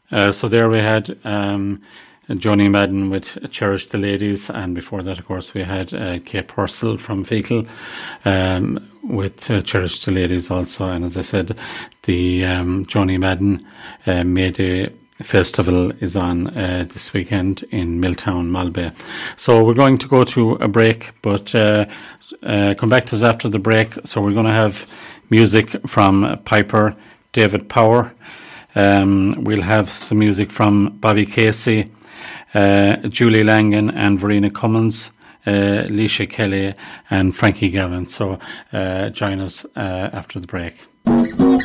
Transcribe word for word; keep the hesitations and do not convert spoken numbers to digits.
Uh, so there we had um, Joni Madden with Cherish the Ladies, and before that, of course, we had uh, Kate Purcell from Fecal um, with uh, Cherish the Ladies also. And as I said, the um, Joni Madden uh, Mayday Festival is on uh, this weekend in Milltown, Malbay. So we're going to go to a break, but uh, uh, come back to us after the break. So we're going to have music from Piper, David Power. Um, we'll have some music from Bobby Casey, uh, Julie Langan and Verena Cummins, uh, Leisha Kelly and Frankie Gavin. So uh, join us uh, after the break.